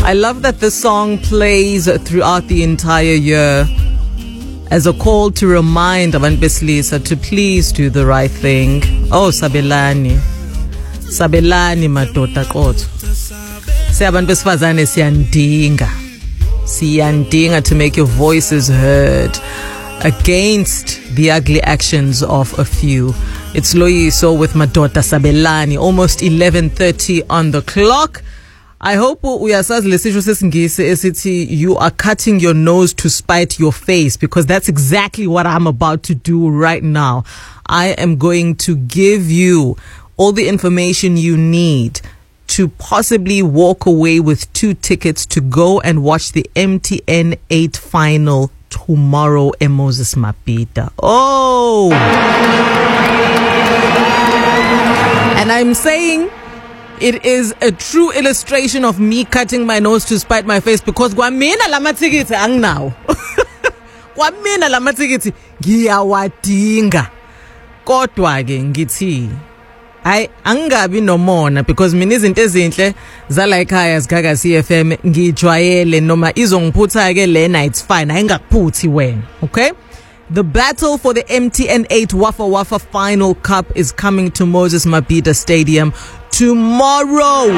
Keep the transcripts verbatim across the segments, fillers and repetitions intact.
I love that this song plays throughout the entire year as a call to remind abantu besilisa to please do the right thing. Oh, sabelani. Sabelani madoda qotho. Siyabantu besifazane siyandinga. Siyandinga to make your voices heard against the ugly actions of a few. It's Loyiso with Madoda Sabelani, almost eleven thirty on the clock. I hope uyasazi lesisho sesingisi esithi you are cutting your nose to spite your face, because that's exactly what I'm about to do right now. I am going to give you all the information you need to possibly walk away with two tickets to go and watch the M T N eight final tomorrow in Moses Mabhida. Oh! And I'm saying it is a true illustration of me cutting my nose to spite my face, because kwamina lamatikiti anginawo. Kwamina lamatikiti ngiyawadinga. Kodwa ke ngithi I angabi nomona, because mina izinto ezinhle zala ekhaya zigaka C F M ngijwayele, noma izongiphutha ke lena it's fine, ayingakuphuthi wena. Okay? The battle for the M T N eight Wafa Wafa Final Cup is coming to Moses Mabhida Stadium tomorrow.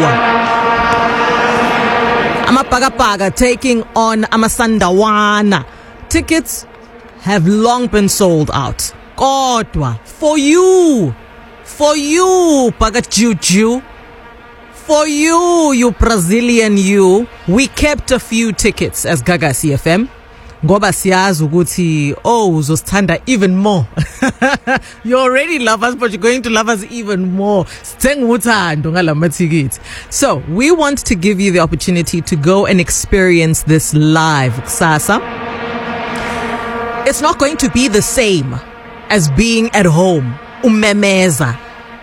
Amapagapaga taking on Amasandawana. Tickets have long been sold out. Kodwa, for you, for you, Pagat Juju, for you, you Brazilian you, we kept a few tickets as Gaga C F M. Ngoba siyazi ukuthi oh uzosithanda even more. You already love us, but you're going to love us even more. Sithenga uthando ngalamathikiti. So we want to give you the opportunity to go and experience this live kusasa. It's not going to be the same as being at home umemeza